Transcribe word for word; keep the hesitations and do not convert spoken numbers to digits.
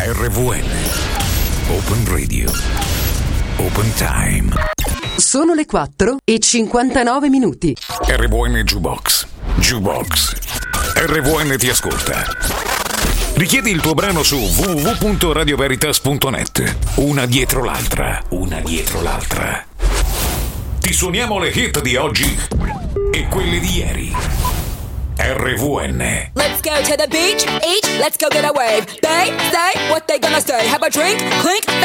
R V N Open Radio Open Time. Sono le quattro e cinquantanove minuti. R V N Jukebox Jukebox R V N ti ascolta. Richiedi il tuo brano su w w w punto radio veritas punto net. Una dietro l'altra, una dietro l'altra. Ti suoniamo le hit di oggi e quelle di ieri. R V N. Let's go to the beach, each, let's go get a wave. They say what they gonna say. Have a drink, clink,